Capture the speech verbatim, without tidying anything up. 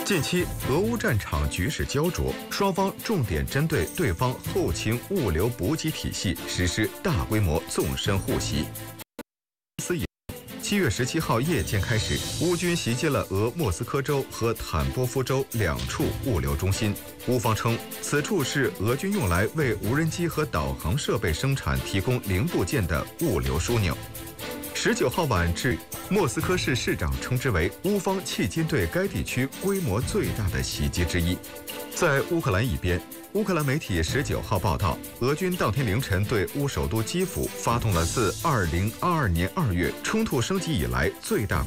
近期，俄乌战场局势焦灼，双方重点针对对方后勤物流补给体系实施大规模纵深互袭。七月十七号夜间开始，乌军袭击了俄莫斯科州和坦波夫州两处物流中心。乌方称，此处是俄军用来为无人机和导航设备生产提供零部件的物流枢纽。十九号晚至，莫斯科市市长称之为乌方迄今对该地区规模最大的袭击之一。在乌克兰一边，乌克兰媒体十九号报道，俄军当天凌晨对乌首都基辅发动了自二零二二年二月冲突升级以来最大